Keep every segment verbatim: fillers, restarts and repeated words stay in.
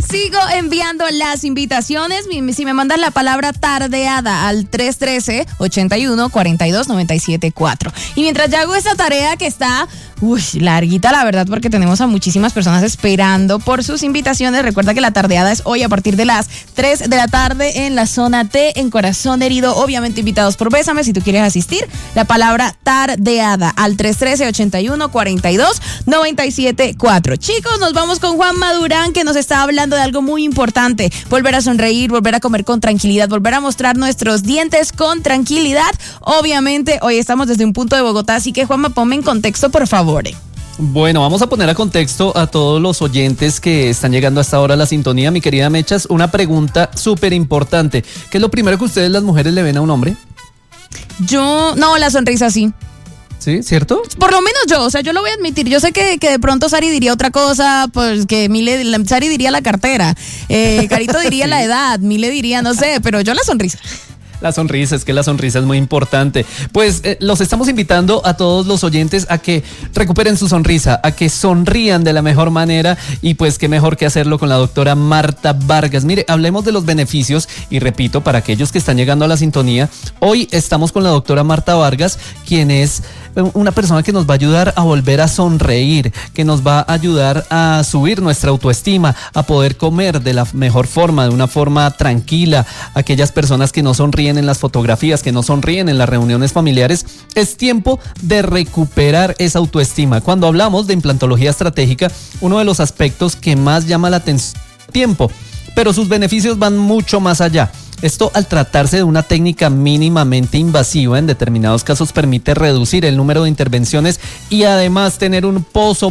Sigo enviando las invitaciones. Si me mandas la palabra tardeada al tres uno tres, ochenta y uno, cuarenta y dos, noventa y siete, cuatro. Y mientras yo hago esta tarea que está, uy, larguita la verdad, porque tenemos a muchísimas personas esperando por sus invitaciones. Recuerda que la tardeada es hoy a partir de las tres de la tarde en la zona T, en Corazón Herido. Obviamente invitados por Bésame. Si tú quieres asistir, la palabra tardeada al tres uno tres, ochenta y uno, cuarenta y dos, noventa y siete, cuatro. Chicos, nos vamos con Juan Madurán, que nos está hablando de algo muy importante: volver a sonreír, volver a comer con tranquilidad, volver a mostrar nuestros dientes con tranquilidad. Obviamente hoy estamos desde un punto de Bogotá, así que Juanma, ponme en contexto, por favor. Bueno, vamos a poner a contexto a todos los oyentes que están llegando hasta ahora a la sintonía. Mi querida Mechas, una pregunta súper importante. ¿Qué es lo primero que ustedes las mujeres le ven a un hombre? Yo, no, la sonrisa sí. ¿Sí? ¿Cierto? Por lo menos yo, o sea, yo lo voy a admitir. Yo sé que, que de pronto Sari diría otra cosa, pues que Mile, Sari diría la cartera, eh, Carito diría sí. la edad, Mile diría, no sé, pero yo la sonrisa. La sonrisa, es que la sonrisa es muy importante. Pues eh, los estamos invitando a todos los oyentes a que recuperen su sonrisa, a que sonrían de la mejor manera, y pues qué mejor que hacerlo con la doctora Marta Vargas. Mire, hablemos de los beneficios y repito, para aquellos que están llegando a la sintonía, hoy estamos con la doctora Marta Vargas, quien es una persona que nos va a ayudar a volver a sonreír, que nos va a ayudar a subir nuestra autoestima, a poder comer de la mejor forma, de una forma tranquila. Aquellas personas que no sonríen en las fotografías, que no sonríen en las reuniones familiares, es tiempo de recuperar esa autoestima. Cuando hablamos de implantología estratégica, uno de los aspectos que más llama la atención es el tiempo, pero sus beneficios van mucho más allá. Esto, al tratarse de una técnica mínimamente invasiva, en determinados casos permite reducir el número de intervenciones y además tener un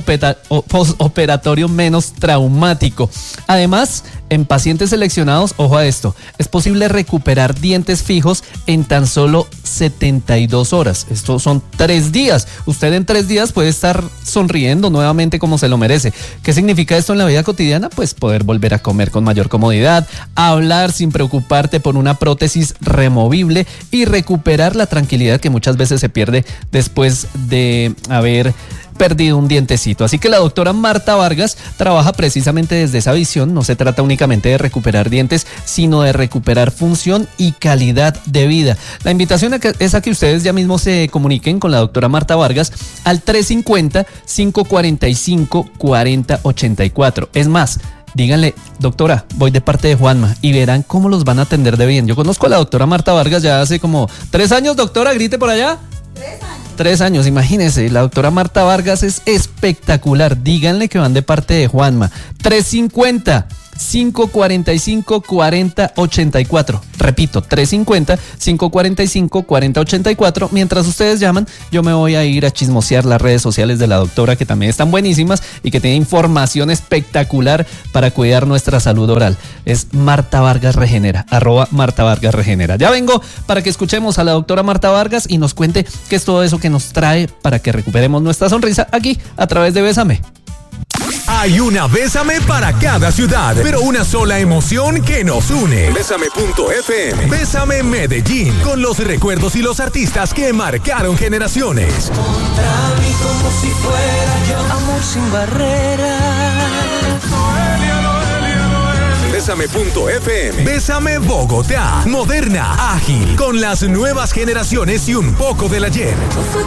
postoperatorio menos traumático. Además, en pacientes seleccionados, ojo a esto, es posible recuperar dientes fijos en tan solo setenta y dos horas. Estos son tres días. Usted en tres días puede estar sonriendo nuevamente como se lo merece. ¿Qué significa esto en la vida cotidiana? Pues poder volver a comer con mayor comodidad, hablar sin preocuparte por una prótesis removible y recuperar la tranquilidad que muchas veces se pierde después de haber perdido un dientecito. Así que la doctora Marta Vargas trabaja precisamente desde esa visión. No se trata únicamente de recuperar dientes, sino de recuperar función y calidad de vida. La invitación es a que ustedes ya mismo se comuniquen con la doctora Marta Vargas al tres cinco cero, cinco cuatro cinco, cuatro cero ocho cuatro. Es más, díganle: doctora, voy de parte de Juanma, y verán cómo los van a atender de bien. Yo conozco a la doctora Marta Vargas ya hace como tres años, doctora, grite por allá. Tres años. Tres años, imagínense, la doctora Marta Vargas es espectacular. Díganle que van de parte de Juanma. tres cinco cero, cinco cuatro cinco, cuatro cero ocho cuatro. Repito, tres cinco cero, cinco cuatro cinco, cuatro cero ocho cuatro. Mientras ustedes llaman, yo me voy a ir a chismosear las redes sociales de la doctora, que también están buenísimas y que tiene información espectacular para cuidar nuestra salud oral. Es Marta Vargas Regenera, arroba Marta Vargas Regenera. Ya vengo para que escuchemos a la doctora Marta Vargas y nos cuente qué es todo eso que nos trae para que recuperemos nuestra sonrisa aquí a través de Bésame. Hay una Bésame para cada ciudad, pero una sola emoción que nos une. Bésame punto efe eme. Bésame Medellín, con los recuerdos y los artistas que marcaron generaciones. Contra mí como si fuera yo, amor sin barreras. Bésame punto efe eme. Bésame Bogotá, moderna, ágil, con las nuevas generaciones y un poco del ayer. No fue